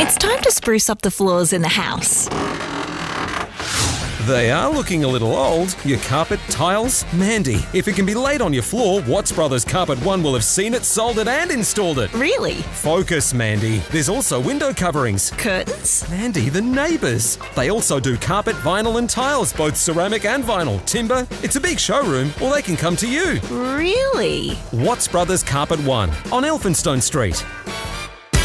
It's time to spruce up the floors in the house. They are looking a little old. Your carpet, tiles? Mandy, if it can be laid on your floor, Watts Brothers Carpet One will have seen it, sold it and installed it. Really? Focus, Mandy. There's also window coverings. Curtains? Mandy, the neighbours. They also do carpet, vinyl and tiles, both ceramic and vinyl. Timber. It's a big showroom, or they can come to you. Really? Watts Brothers Carpet One on Elphinstone Street.